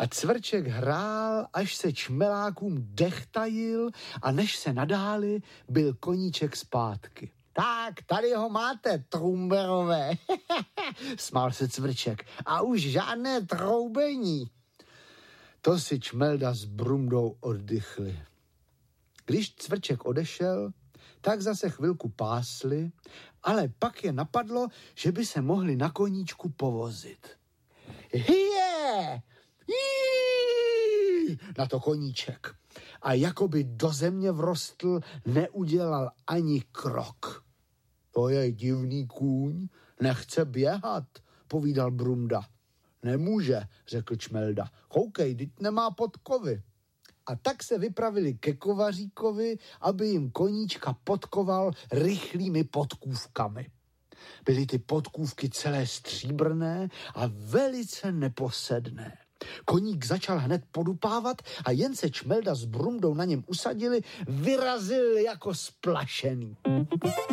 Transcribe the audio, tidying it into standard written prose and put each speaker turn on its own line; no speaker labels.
A Cvrček hrál, až se čmelákům dech tajil a než se nadáli, byl koníček zpátky. Tak, tady ho máte, Trumberové, smál se Cvrček, a už žádné troubení. To si Čmelda s Brumdou oddychli. Když Cvrček odešel, tak zase chvilku pásli, ale pak je napadlo, že by se mohli na koníčku povozit. Hije! Na to koníček. A jakoby do země vrostl, neudělal ani krok. To je divný kůň, nechce běhat, povídal Brumda. Nemůže, řekl Čmelda. Koukej, teď nemá podkovy. A tak se vypravili ke kovaříkovi, aby jim koníčka podkoval rychlými podkůvkami. Byly ty podkůvky celé stříbrné a velice neposedné. Koník začal hned podupávat a jen se Čmelda s Brumdou na něm usadili, vyrazil jako splašený.